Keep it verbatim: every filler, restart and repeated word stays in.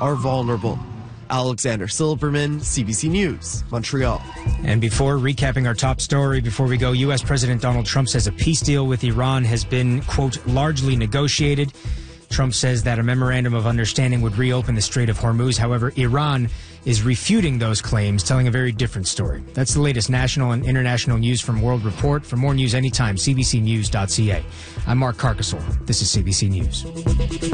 are vulnerable. Alexander Silverman, C B C News, Montreal. And before recapping our top story, before we go, U S. President Donald Trump says a peace deal with Iran has been, quote, largely negotiated. Trump says that a memorandum of understanding would reopen the Strait of Hormuz. However, Iran is refuting those claims, telling a very different story. That's the latest national and international news from World Report. For more news anytime, c b c news dot c a. I'm Mark Carcasole. This is C B C News.